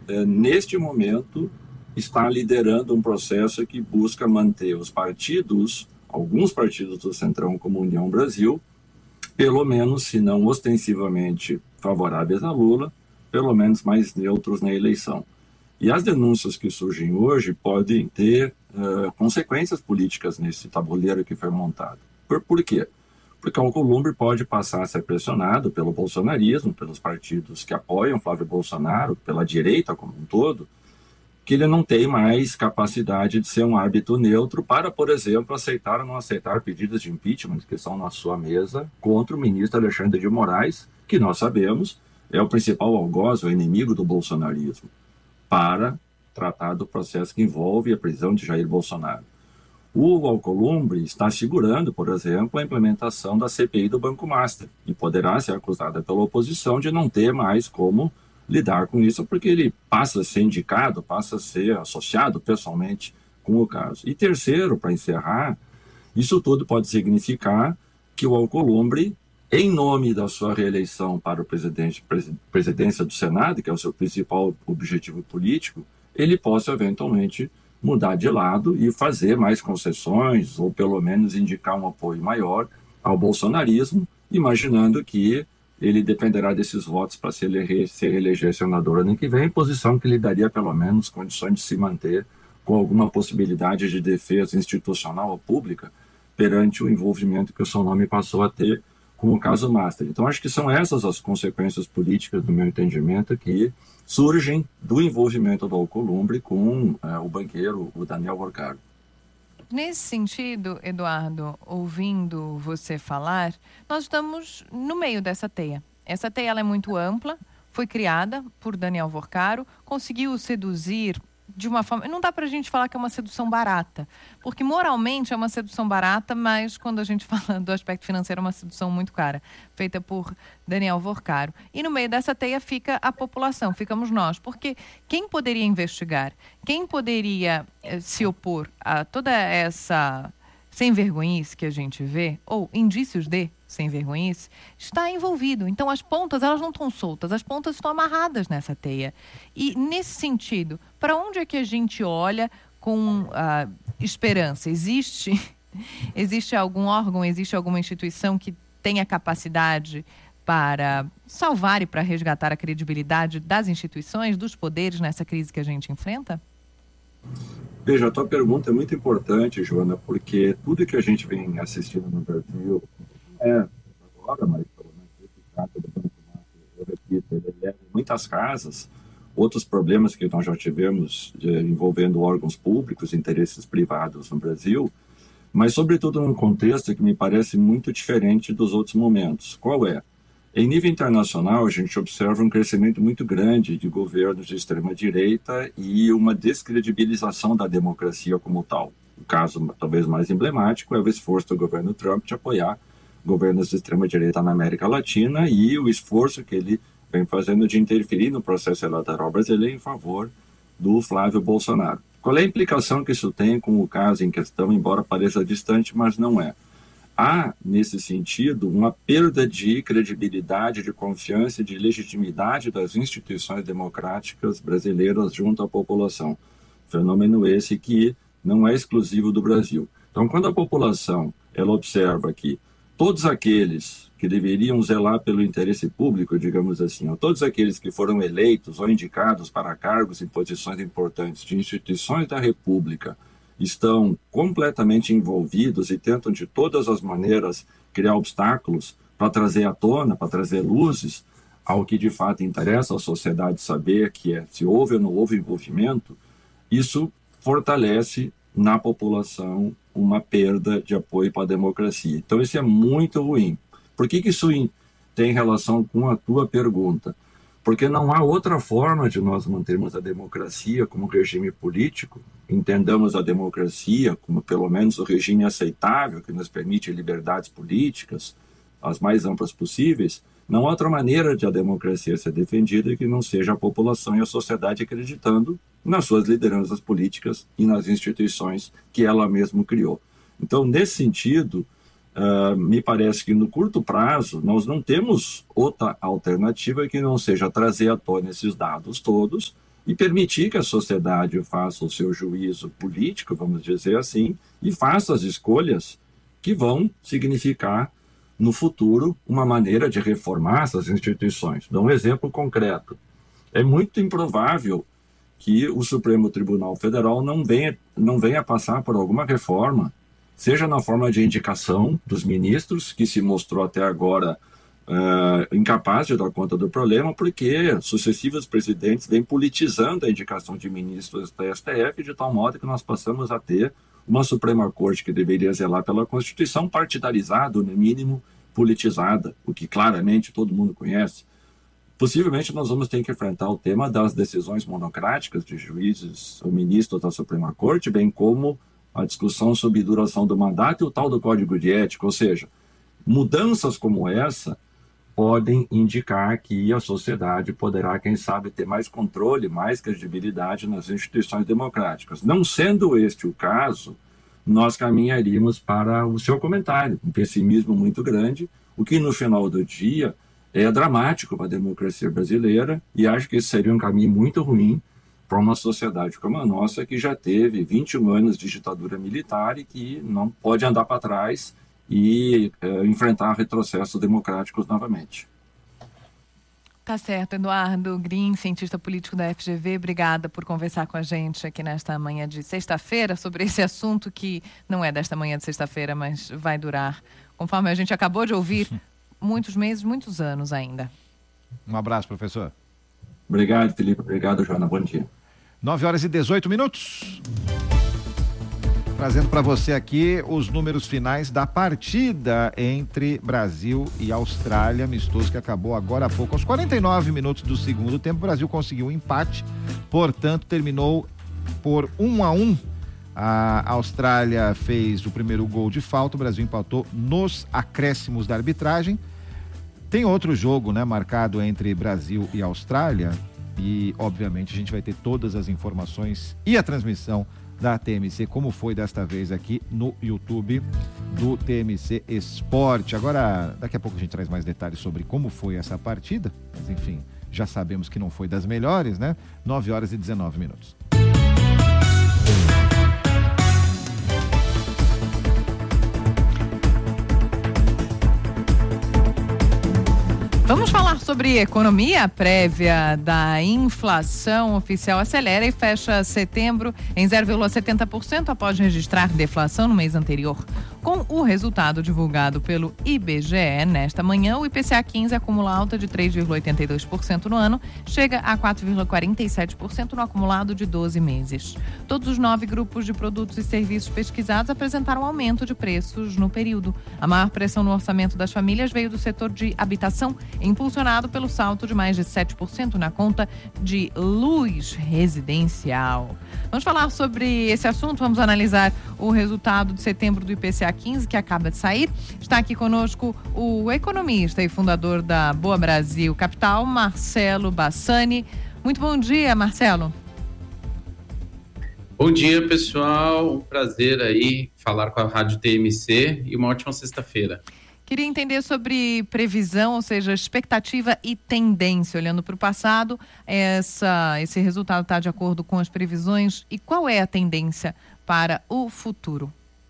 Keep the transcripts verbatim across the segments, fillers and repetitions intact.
eh, neste momento, está liderando um processo que busca manter os partidos, alguns partidos do Centrão como União Brasil, pelo menos, se não ostensivamente favoráveis a Lula, pelo menos mais neutros na eleição. E as denúncias que surgem hoje podem ter uh, consequências políticas nesse tabuleiro que foi montado. Por, por quê? Porque o Alcolumbre pode passar a ser pressionado pelo bolsonarismo, pelos partidos que apoiam Flávio Bolsonaro, pela direita como um todo, que ele não tem mais capacidade de ser um árbitro neutro para, por exemplo, aceitar ou não aceitar pedidos de impeachment que estão na sua mesa contra o ministro Alexandre de Moraes, que nós sabemos é o principal algoz, o inimigo do bolsonarismo, para tratar do processo que envolve a prisão de Jair Bolsonaro. O Alcolumbre está segurando, por exemplo, a implementação da C P I do Banco Master e poderá ser acusada pela oposição de não ter mais como lidar com isso, porque ele passa a ser indicado, passa a ser associado pessoalmente com o caso. E terceiro, para encerrar, isso tudo pode significar que o Alcolumbre, em nome da sua reeleição para o presidente, presidência do Senado, que é o seu principal objetivo político, ele possa eventualmente mudar de lado e fazer mais concessões, ou pelo menos indicar um apoio maior ao bolsonarismo, imaginando que ele dependerá desses votos para se eleger, se reeleger senador ano que vem, posição que lhe daria pelo menos condições de se manter com alguma possibilidade de defesa institucional ou pública perante o envolvimento que o seu nome passou a ter com o caso Master. Então, acho que são essas as consequências políticas, do meu entendimento, que surgem do envolvimento do Alcolumbre com uh, o banqueiro, o Daniel Vorcaro. Nesse sentido, Eduardo, ouvindo você falar, nós estamos no meio dessa teia. Essa teia ela é muito ampla, foi criada por Daniel Vorcaro, conseguiu seduzir de uma forma... Não dá pra gente falar que é uma sedução barata, porque moralmente é uma sedução barata, mas quando a gente fala do aspecto financeiro é uma sedução muito cara, feita por Daniel Vorcaro. E no meio dessa teia fica a população, ficamos nós, porque quem poderia investigar, quem poderia eh, se opor a toda essa sem-vergonhice que a gente vê, ou indícios de sem-vergonhice, está envolvido. Então as pontas, elas não estão soltas, as pontas estão amarradas nessa teia. E nesse sentido, para onde é que a gente olha com uh, esperança? Existe, existe algum órgão, existe alguma instituição que tenha capacidade para salvar e para resgatar a credibilidade das instituições, dos poderes nessa crise que a gente enfrenta? Veja, a tua pergunta é muito importante, Joana, porque tudo que a gente vem assistindo no Brasil, é agora, mas pelo menos esse caso do Banco Master, eu repito, ele leva muitas casas, outros problemas que nós já tivemos de, envolvendo órgãos públicos, interesses privados no Brasil, mas sobretudo num contexto que me parece muito diferente dos outros momentos. Qual é? Em nível internacional, a gente observa um crescimento muito grande de governos de extrema-direita e uma descredibilização da democracia como tal. O caso talvez mais emblemático é o esforço do governo Trump de apoiar governos de extrema-direita na América Latina e o esforço que ele vem fazendo de interferir no processo eleitoral brasileiro em favor do Flávio Bolsonaro. Qual é a implicação que isso tem com o caso em questão, embora pareça distante, mas não é? Há, nesse sentido, uma perda de credibilidade, de confiança e de legitimidade das instituições democráticas brasileiras junto à população. Fenômeno esse que não é exclusivo do Brasil. Então, quando a população ela observa que todos aqueles que deveriam zelar pelo interesse público, digamos assim, ou todos aqueles que foram eleitos ou indicados para cargos e posições importantes de instituições da República, estão completamente envolvidos e tentam de todas as maneiras criar obstáculos para trazer à tona, para trazer luzes ao que de fato interessa à sociedade saber, que é se houve ou não houve envolvimento, isso fortalece na população uma perda de apoio para a democracia. Então isso é muito ruim. Por que que isso tem relação com a tua pergunta? Porque não há outra forma de nós mantermos a democracia como regime político, entendamos a democracia como pelo menos o regime aceitável, que nos permite liberdades políticas, as mais amplas possíveis. Não há outra maneira de a democracia ser defendida que não seja a população e a sociedade acreditando nas suas lideranças políticas e nas instituições que ela mesma criou. Então, nesse sentido, Uh, me parece que no curto prazo nós não temos outra alternativa que não seja trazer à tona esses dados todos e permitir que a sociedade faça o seu juízo político, vamos dizer assim, e faça as escolhas que vão significar, no futuro, uma maneira de reformar essas instituições. Dou um exemplo concreto. É muito improvável que o Supremo Tribunal Federal não venha, não venha passar por alguma reforma, seja na forma de indicação dos ministros, que se mostrou até agora uh, incapaz de dar conta do problema, porque sucessivos presidentes vêm politizando a indicação de ministros da S T F, de tal modo que nós passamos a ter uma Suprema Corte que deveria zelar pela Constituição partidarizada, no mínimo politizada, o que claramente todo mundo conhece. Possivelmente nós vamos ter que enfrentar o tema das decisões monocráticas de juízes ou ministros da Suprema Corte, bem como a discussão sobre duração do mandato e o tal do Código de Ética. Ou seja, mudanças como essa podem indicar que a sociedade poderá, quem sabe, ter mais controle, mais credibilidade nas instituições democráticas. Não sendo este o caso, nós caminharíamos para o seu comentário, um pessimismo muito grande, o que no final do dia é dramático para a democracia brasileira, e acho que isso seria um caminho muito ruim para uma sociedade como a nossa, que já teve vinte e um anos de ditadura militar e que não pode andar para trás e é, enfrentar retrocessos democráticos novamente. Tá certo, Eduardo Green, cientista político da F G V, obrigada por conversar com a gente aqui nesta manhã de sexta-feira sobre esse assunto que não é desta manhã de sexta-feira, mas vai durar, conforme a gente acabou de ouvir, muitos meses, muitos anos ainda. Um abraço, professor. Obrigado, Felipe. Obrigado, Joana. Bom dia. nove horas e dezoito minutos. Trazendo para você aqui os números finais da partida entre Brasil e Austrália, amistoso que acabou agora há pouco. Aos quarenta e nove minutos do segundo tempo, o Brasil conseguiu um empate, portanto terminou por um a um. A Austrália fez o primeiro gol de falta, o Brasil empatou nos acréscimos da arbitragem. Tem outro jogo, né, marcado entre Brasil e Austrália e, obviamente, a gente vai ter todas as informações e a transmissão da T M C, como foi desta vez aqui no YouTube do T M C Esporte. Agora, daqui a pouco a gente traz mais detalhes sobre como foi essa partida, mas enfim, já sabemos que não foi das melhores, né? nove horas e dezenove minutos. Vamos falar sobre economia. A prévia da inflação oficial acelera e fecha setembro em zero vírgula setenta por cento após registrar deflação no mês anterior. Com o resultado divulgado pelo I B G E nesta manhã, o I P C A quinze acumula alta de três vírgula oitenta e dois por cento no ano, chega a quatro vírgula quarenta e sete por cento no acumulado de doze meses. Todos os nove grupos de produtos e serviços pesquisados apresentaram aumento de preços no período. A maior pressão no orçamento das famílias veio do setor de habitação, impulsionado pelo salto de mais de sete por cento na conta de luz residencial. Vamos falar sobre esse assunto, vamos analisar o resultado de setembro do I P C A quinze, que acaba de sair. Está aqui conosco o economista e fundador da Boa Brasil Capital, Marcelo Bassani. Muito bom dia, Marcelo. Bom dia, pessoal. Um prazer aí falar com a Rádio T M C e uma ótima sexta-feira. Queria entender sobre previsão, ou seja, expectativa e tendência. Olhando para o passado, essa, esse resultado está de acordo com as previsões. E qual é a tendência para o futuro?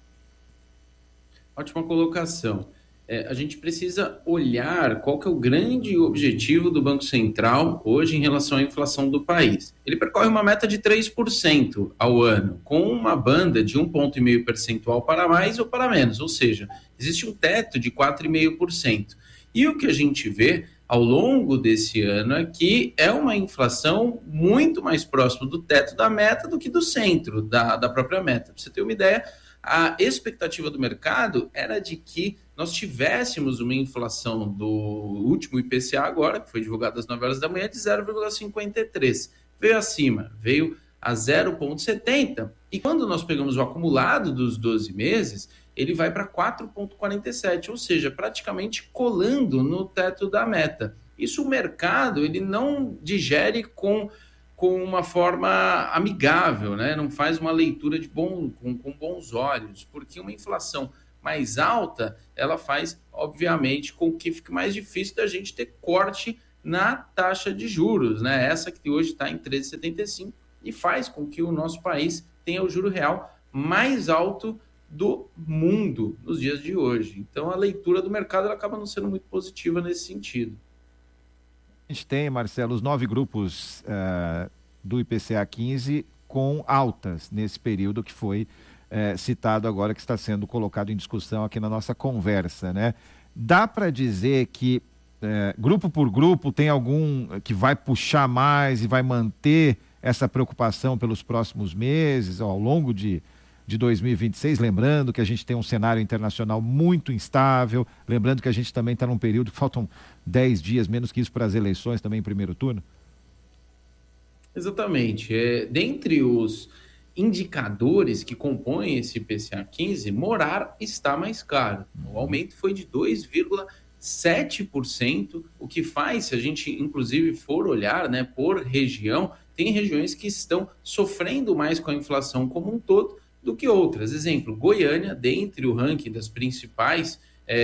Ótima colocação. É, a gente precisa olhar qual que é o grande objetivo do Banco Central hoje em relação à inflação do país. Ele percorre uma meta de três por cento ao ano, com uma banda de um vírgula cinco ponto percentual para mais ou para menos, ou seja, existe um teto de quatro vírgula cinco por cento. E o que a gente vê ao longo desse ano é que é uma inflação muito mais próxima do teto da meta do que do centro da, da própria meta. Para você ter uma ideia, a expectativa do mercado era de que nós tivéssemos uma inflação do último I P C A agora, que foi divulgado às nove horas da manhã, de zero vírgula cinquenta e três. Veio acima, veio a zero vírgula setenta. E quando nós pegamos o acumulado dos doze meses, ele vai para quatro vírgula quarenta e sete, ou seja, praticamente colando no teto da meta. Isso o mercado ele não digere com... com uma forma amigável, né? Não faz uma leitura de bom, com, com bons olhos, porque uma inflação mais alta, ela faz, obviamente, com que fique mais difícil da gente ter corte na taxa de juros, né? Essa que hoje está em treze vírgula setenta e cinco e faz com que o nosso país tenha o juro real mais alto do mundo nos dias de hoje. Então, a leitura do mercado ela acaba não sendo muito positiva nesse sentido. A gente tem, Marcelo, os nove grupos uh, do I P C A quinze com altas nesse período que foi uh, citado agora, que está sendo colocado em discussão aqui na nossa conversa, né? Dá para dizer que uh, grupo por grupo tem algum que vai puxar mais e vai manter essa preocupação pelos próximos meses, ao longo de, de dois mil e vinte e seis, lembrando que a gente tem um cenário internacional muito instável, lembrando que a gente também está num período que faltam dez dias, menos que isso, para as eleições também em primeiro turno? Exatamente. É, dentre os indicadores que compõem esse I P C A quinze, morar está mais caro. O aumento foi de dois vírgula sete por cento, o que faz, se a gente inclusive for olhar, né, por região, tem regiões que estão sofrendo mais com a inflação como um todo do que outras. Exemplo, Goiânia, dentre o ranking das principais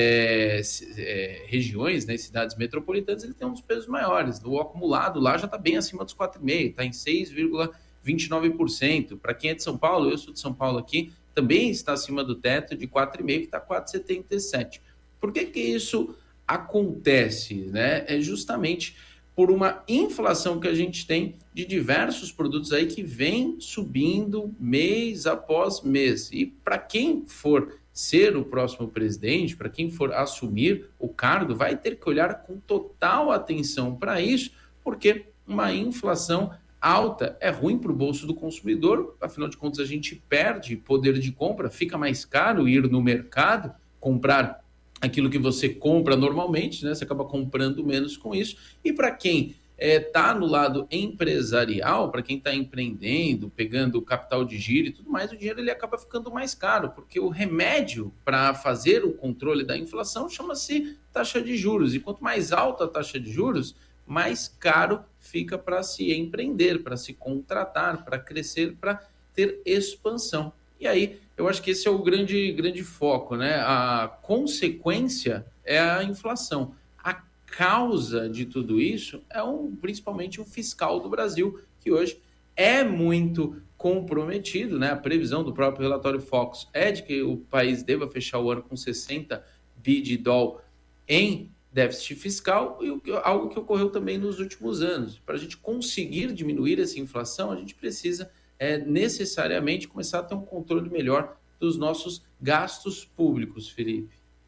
é, é, regiões, né, cidades metropolitanas, ele tem um dos pesos maiores. O acumulado lá já está bem acima dos quatro vírgula cinco por cento, está em seis vírgula vinte e nove por cento. Para quem é de São Paulo, eu sou de São Paulo aqui, também está acima do teto de quatro vírgula cinco por cento, que está quatro vírgula setenta e sete por cento. Por que que isso acontece? Né? É justamente por uma inflação que a gente tem de diversos produtos aí que vem subindo mês após mês. E para quem for ser o próximo presidente, para quem for assumir o cargo, vai ter que olhar com total atenção para isso, porque uma inflação alta é ruim para o bolso do consumidor, afinal de contas a gente perde poder de compra, fica mais caro ir no mercado, comprar aquilo que você compra normalmente, né? Você acaba comprando menos com isso. E para quem está é, no lado empresarial, para quem está empreendendo, pegando capital de giro e tudo mais, o dinheiro ele acaba ficando mais caro, porque o remédio para fazer o controle da inflação chama-se taxa de juros. E quanto mais alta a taxa de juros, mais caro fica para se empreender, para se contratar, para crescer, para ter expansão. E aí, eu acho que esse é o grande, grande foco, né? A consequência é a inflação. A causa de tudo isso é um, principalmente o fiscal do Brasil, que hoje é muito comprometido, né? A previsão do próprio relatório Focus é de que o país deva fechar o ano com sessenta bi de dólar em déficit fiscal, e algo que ocorreu também nos últimos anos. Para a gente conseguir diminuir essa inflação, a gente precisa é, necessariamente começar a ter um controle melhor dos nossos gastos públicos, Felipe.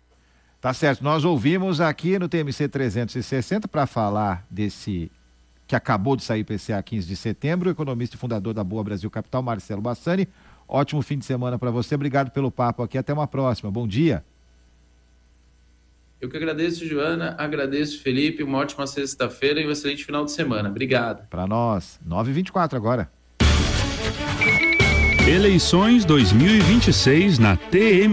Tá certo. Nós ouvimos aqui no T M C trezentos e sessenta para falar desse que acabou de sair I P C A quinze de setembro, o economista e fundador da Boa Brasil Capital, Marcelo Bassani. Ótimo fim de semana para você. Obrigado pelo papo aqui. Até uma próxima. Bom dia. Eu que agradeço, Joana, agradeço, Felipe, uma ótima sexta-feira e um excelente final de semana. Obrigado. Para nós, nove e vinte e quatro agora. Eleições dois mil e vinte e seis na T M